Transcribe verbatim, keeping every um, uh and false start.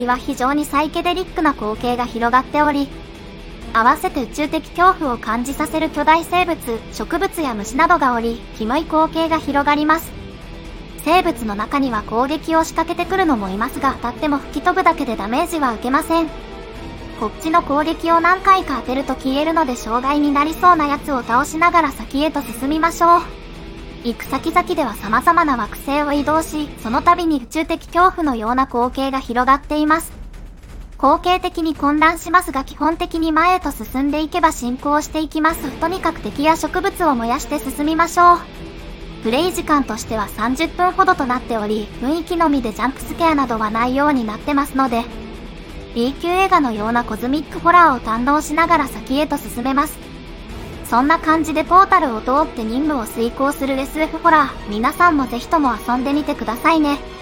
は非常にサイケデリックな光景が広がっており、合わせて宇宙的恐怖を感じさせる巨大生物、植物や虫などがおり、キモい光景が広がります。生物の中には攻撃を仕掛けてくるのもいますが、当たっても吹き飛ぶだけでダメージは受けません。こっちの攻撃を何回か当てると消えるので障害になりそうなやつを倒しながら先へと進みましょう。行く先々では様々な惑星を移動し、その度に宇宙的恐怖のような光景が広がっています。光景的に混乱しますが基本的に前へと進んでいけば進行していきます。とにかく敵や植物を燃やして進みましょう。プレイ時間としてはさんじゅっぷんほどとなっており、雰囲気のみでジャンプスケアなどはないようになってますので、B 級映画のようなコズミックホラーを堪能しながら先へと進めます。そんな感じでポータルを通って任務を遂行する エスエフ ホラー、皆さんもぜひとも遊んでみてくださいね。